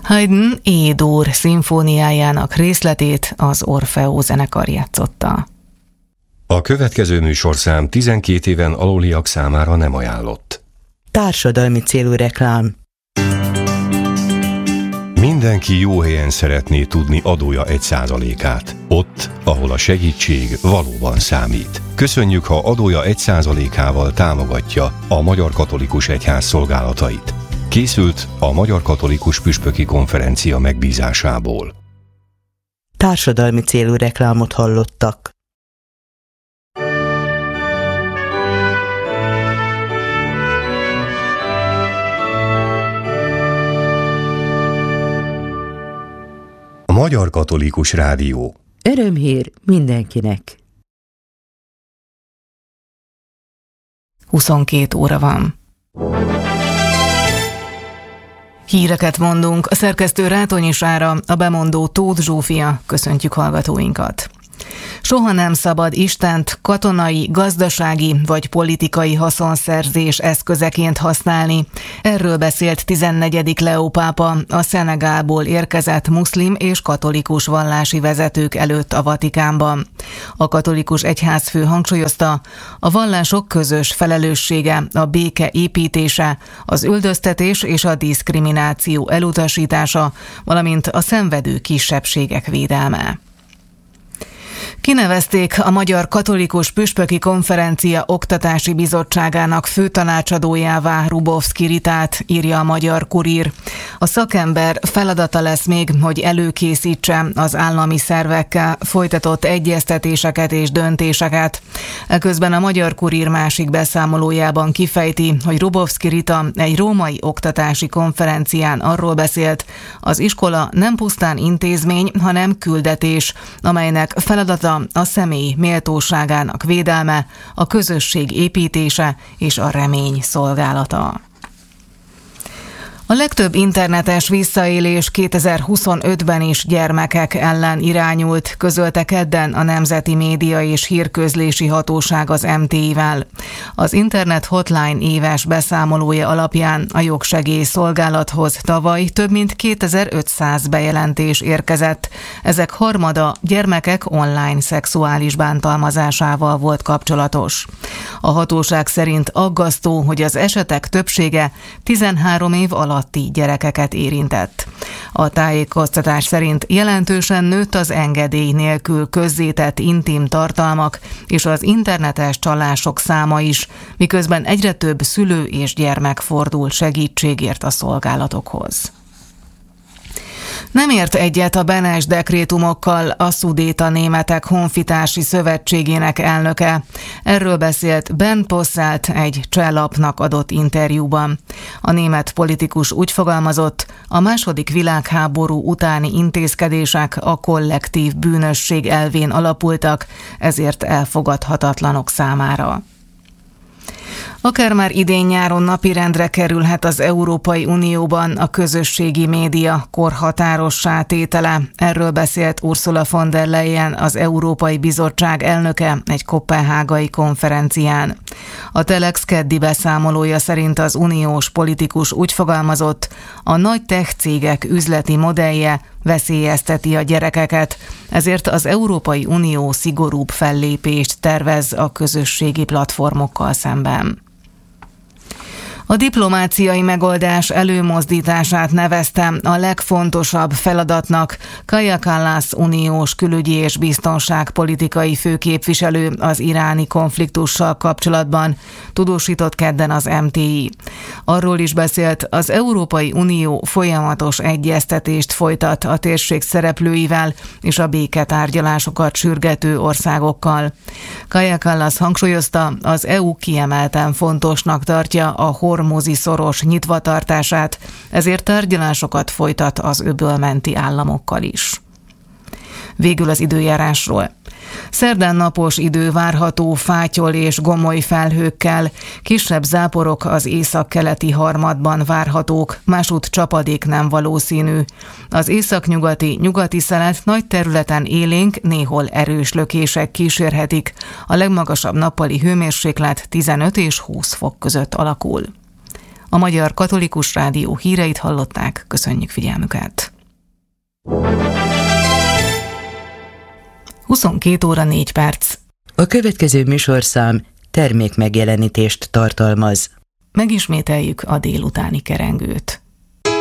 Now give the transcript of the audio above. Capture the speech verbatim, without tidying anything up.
Haydn E-dur szimfóniájának részletét az Orfeó zenekar játszotta. A következő műsorszám tizenkét éven aluliak számára nem ajánlott. Társadalmi célú reklám. Mindenki jó helyen szeretné tudni adója egy százalékát. Ott, ahol a segítség valóban számít. Köszönjük, ha adója egy százalékával támogatja a Magyar Katolikus Egyház szolgálatait. Készült a Magyar Katolikus Püspöki Konferencia megbízásából. Társadalmi célú reklámot hallottak. A Magyar Katolikus Rádió. Örömhír mindenkinek. huszonkét óra van. Híreket mondunk, a szerkesztő Rátonyi Sára, a bemondó Tóth Zsófia, köszöntjük hallgatóinkat. Soha nem szabad Istent katonai, gazdasági vagy politikai haszonszerzés eszközeként használni. Erről beszélt tizennegyedik Leó pápa a Szenegálból érkezett muszlim és katolikus vallási vezetők előtt a Vatikánban. A katolikus egyházfő hangsúlyozta, a vallások közös felelőssége a béke építése, az üldöztetés és a diszkrimináció elutasítása, valamint a szenvedő kisebbségek védelme. Kinevezték a Magyar Katolikus Püspöki Konferencia Oktatási Bizottságának főtanácsadójává Rubovszky Ritát, írja a Magyar Kurír. A szakember feladata lesz még, hogy előkészítse az állami szervekkel folytatott egyeztetéseket és döntéseket. Eközben a Magyar Kurír másik beszámolójában kifejti, hogy Rubovszky Rita egy római oktatási konferencián arról beszélt, az iskola nem pusztán intézmény, hanem küldetés, amelynek feladata a személy méltóságának védelme, a közösség építése és a remény szolgálata. A legtöbb internetes visszaélés kétezer-huszonötben is gyermekek ellen irányult, közölte kedden a Nemzeti Média és Hírközlési Hatóság az em té i-vel. Az Internet Hotline éves beszámolója alapján a jogsegély szolgálathoz tavaly több mint kétezer-ötszáz bejelentés érkezett. Ezek harmada gyermekek online szexuális bántalmazásával volt kapcsolatos. A hatóság szerint aggasztó, hogy az esetek többsége tizenhárom év alatt gyerekeket érintett. A tájékoztatás szerint jelentősen nőtt az engedély nélkül közzétett intim tartalmak és az internetes csalások száma is, miközben egyre több szülő és gyermek fordul segítségért a szolgálatokhoz. Nem ért egyet a Benes dekrétumokkal a Szudéta Németek Honfitársi Szövetségének elnöke. Erről beszélt Ben Posselt egy cseh lapnak adott interjúban. A német politikus úgy fogalmazott, a második világháború utáni intézkedések a kollektív bűnösség elvén alapultak, ezért elfogadhatatlanok számára. Akár már idén-nyáron napirendre kerülhet az Európai Unióban a közösségi média korhatárossá tétele. Erről beszélt Ursula von der Leyen, az Európai Bizottság elnöke egy koppenhágai konferencián. A Telex keddi beszámolója szerint az uniós politikus úgy fogalmazott, a nagy tech cégek üzleti modellje veszélyezteti a gyerekeket, ezért az Európai Unió szigorúbb fellépést tervez a közösségi platformokkal szemben. A diplomáciai megoldás előmozdítását nevezte a legfontosabb feladatnak Kaja Kallas uniós külügyi és biztonságpolitikai főképviselő az iráni konfliktussal kapcsolatban, tudósított kedden az em té i. Arról is beszélt, az Európai Unió folyamatos egyeztetést folytat a térség szereplőivel és a béketárgyalásokat sürgető országokkal. Kaja Kallas hangsúlyozta, az é u kiemelten fontosnak tartja a hormuzi szoros nyitvatartását, ezért tárgyalásokat folytat az öbölmenti államokkal is. Végül az időjárásról. Szerdán napos idő várható fátyol és gomoly felhőkkel, kisebb záporok az északkeleti harmadban várhatók, másút csapadék nem valószínű. Az északnyugati, nyugati szelet nagy területen élénk, néhol erős lökések kísérhetik. A legmagasabb nappali hőmérséklet tizenöt és húsz fok között alakul. A Magyar Katolikus Rádió híreit hallották, köszönjük figyelmüket. huszonkét óra négy perc. A következő műsorszám termékmegjelenítést tartalmaz. Megismételjük a délutáni kerengőt.